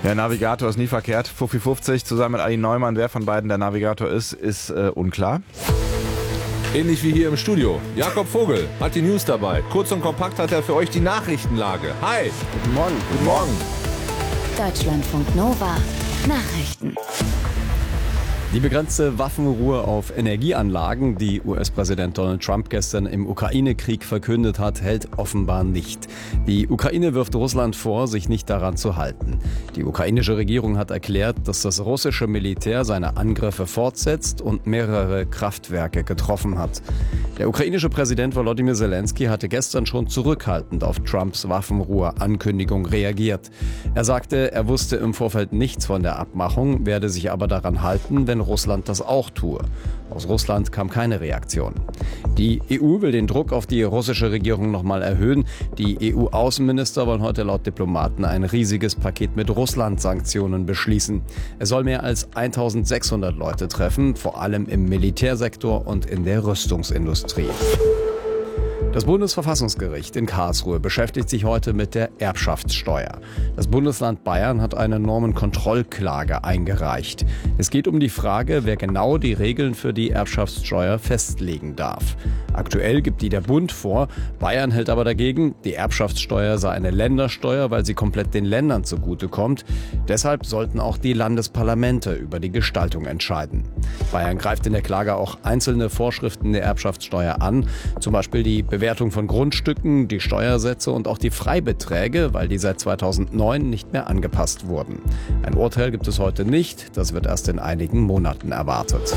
Der Navigator ist nie verkehrt. Fuffi 50 zusammen mit Ali Neumann. Wer von beiden der Navigator ist unklar. Ähnlich wie hier im Studio. Jakob Vogel hat die News dabei. Kurz und kompakt hat er für euch die Nachrichtenlage. Hi. Guten Morgen. Guten Morgen. Deutschlandfunk Nova. Nachrichten. Die begrenzte Waffenruhe auf Energieanlagen, die US-Präsident Donald Trump gestern im Ukraine-Krieg verkündet hat, hält offenbar nicht. Die Ukraine wirft Russland vor, sich nicht daran zu halten. Die ukrainische Regierung hat erklärt, dass das russische Militär seine Angriffe fortsetzt und mehrere Kraftwerke getroffen hat. Der ukrainische Präsident Volodymyr Zelensky hatte gestern schon zurückhaltend auf Trumps Waffenruhe-Ankündigung reagiert. Er sagte, er wusste im Vorfeld nichts von der Abmachung, werde sich aber daran halten, wenn Russland das auch tue. Aus Russland kam keine Reaktion. Die EU will den Druck auf die russische Regierung nochmal erhöhen. Die EU-Außenminister wollen heute laut Diplomaten ein riesiges Paket mit Russland-Sanktionen beschließen. Es soll mehr als 1600 Leute treffen, vor allem im Militärsektor und in der Rüstungsindustrie. Das Bundesverfassungsgericht in Karlsruhe beschäftigt sich heute mit der Erbschaftssteuer. Das Bundesland Bayern hat eine Normenkontrollklage eingereicht. Es geht um die Frage, wer genau die Regeln für die Erbschaftssteuer festlegen darf. Aktuell gibt die der Bund vor. Bayern hält aber dagegen, die Erbschaftssteuer sei eine Ländersteuer, weil sie komplett den Ländern zugutekommt. Deshalb sollten auch die Landesparlamente über die Gestaltung entscheiden. Bayern greift in der Klage auch einzelne Vorschriften der Erbschaftssteuer an, zum Beispiel die Bewertung von Grundstücken, die Steuersätze und auch die Freibeträge, weil die seit 2009 nicht mehr angepasst wurden. Ein Urteil gibt es heute nicht, das wird erst in einigen Monaten erwartet.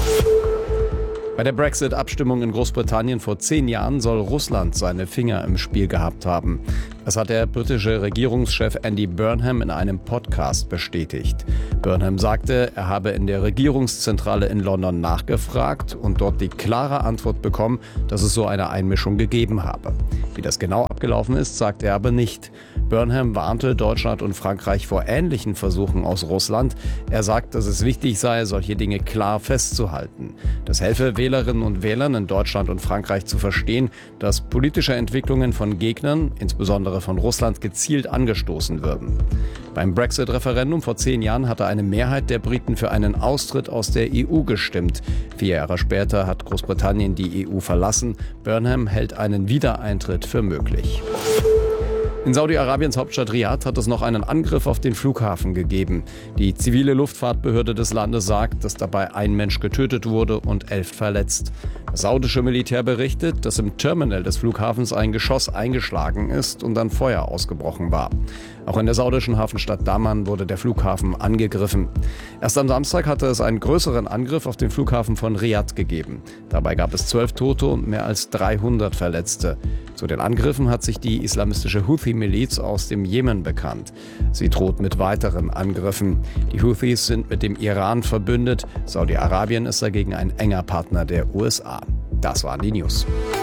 Bei der Brexit-Abstimmung in Großbritannien vor 10 Jahren soll Russland seine Finger im Spiel gehabt haben. Das hat der britische Regierungschef Andy Burnham in einem Podcast bestätigt. Burnham sagte, er habe in der Regierungszentrale in London nachgefragt und dort die klare Antwort bekommen, dass es so eine Einmischung gegeben habe. Wie das genau abgelaufen ist, sagt er aber nicht. Burnham warnte Deutschland und Frankreich vor ähnlichen Versuchen aus Russland. Er sagt, dass es wichtig sei, solche Dinge klar festzuhalten. Das helfe Wählerinnen und Wählern in Deutschland und Frankreich zu verstehen, dass politische Entwicklungen von Gegnern, insbesondere von Russland, gezielt angestoßen würden. Beim Brexit-Referendum vor 10 Jahren hatte eine Mehrheit der Briten für einen Austritt aus der EU gestimmt. 4 Jahre später hat Großbritannien die EU verlassen. Burnham hält einen Wiedereintritt für möglich. In Saudi-Arabiens Hauptstadt Riad hat es noch einen Angriff auf den Flughafen gegeben. Die zivile Luftfahrtbehörde des Landes sagt, dass dabei ein Mensch getötet wurde und 11 verletzt. Das saudische Militär berichtet, dass im Terminal des Flughafens ein Geschoss eingeschlagen ist und dann Feuer ausgebrochen war. Auch in der saudischen Hafenstadt Daman wurde der Flughafen angegriffen. Erst am Samstag hatte es einen größeren Angriff auf den Flughafen von Riad gegeben. Dabei gab es 12 Tote und mehr als 300 Verletzte. Zu den Angriffen hat sich die islamistische Houthi-Miliz aus dem Jemen bekannt. Sie droht mit weiteren Angriffen. Die Houthis sind mit dem Iran verbündet. Saudi-Arabien ist dagegen ein enger Partner der USA. Das waren die News.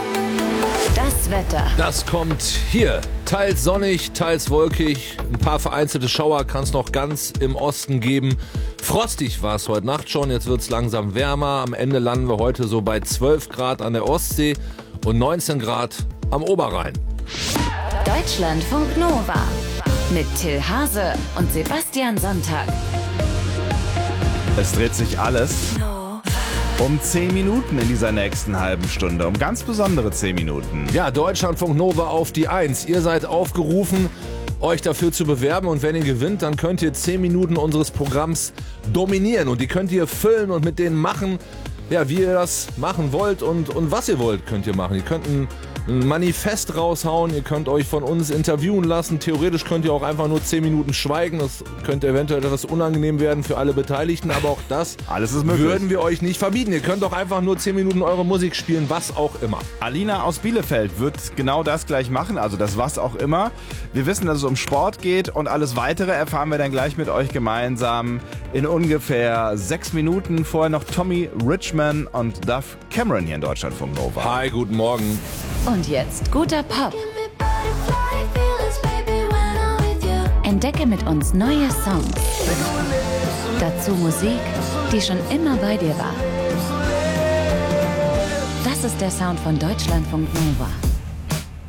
Das Wetter. Das kommt hier. Teils sonnig, teils wolkig. Ein paar vereinzelte Schauer kann es noch ganz im Osten geben. Frostig war es heute Nacht schon. Jetzt wird es langsam wärmer. Am Ende landen wir heute so bei 12 Grad an der Ostsee und 19 Grad am Oberrhein. Deutschlandfunk Nova. Mit Till Hase und Sebastian Sonntag. Es dreht sich alles um 10 Minuten in dieser nächsten halben Stunde. Um ganz besondere 10 Minuten. Ja, Deutschlandfunk Nova auf die 1. Ihr seid aufgerufen, euch dafür zu bewerben. Und wenn ihr gewinnt, dann könnt ihr 10 Minuten unseres Programms dominieren. Und die könnt ihr füllen und mit denen machen, ja, wie ihr das machen wollt und was ihr wollt, könnt ihr machen. Ihr könnt ein Manifest raushauen, ihr könnt euch von uns interviewen lassen. Theoretisch könnt ihr auch einfach nur 10 Minuten schweigen. Das könnte eventuell etwas unangenehm werden für alle Beteiligten, aber auch das Alles ist möglich. würden wir euch nicht verbieten. Ihr könnt auch einfach nur 10 Minuten eure Musik spielen, was auch immer. Alina aus Bielefeld wird genau das gleich machen, also das was auch immer. Wir wissen, dass es um Sport geht und alles Weitere erfahren wir dann gleich mit euch gemeinsam in ungefähr 6 Minuten. Vorher noch Tommy Richman und Duff Cameron hier in Deutschlandfunk Nova. Hi, guten Morgen. Und jetzt guter Pop. Entdecke mit uns neue Songs. Dazu Musik, die schon immer bei dir war. Das ist der Sound von Deutschlandfunk Nova.